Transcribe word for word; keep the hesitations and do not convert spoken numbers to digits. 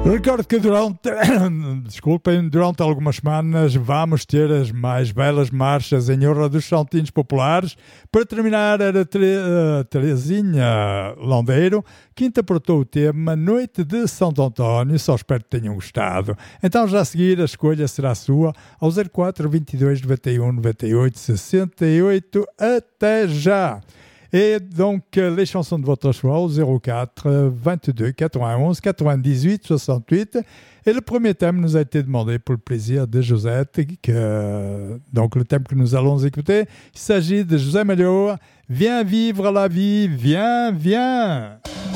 Recordo que durante, desculpem, durante algumas semanas vamos ter as mais belas marchas em honra dos Saltinhos Populares. Para terminar, era a Terezinha Londeiro que interpretou o tema Noite de Santo António. Só espero que tenham gostado. Então, já a seguir, a escolha será sua ao zero quatro, vinte e dois, noventa e um, noventa e oito, sessenta e oito. Até já! Et donc, les chansons de votre choix au zéro quatre, vingt-deux, quatre-vingt-onze, quatre-vingt-dix-huit, soixante-huit. Et le premier thème nous a été demandé pour le plaisir de Josette. Que, donc, le thème que nous allons écouter, il s'agit de José Malho. Viens vivre la vie, viens, viens.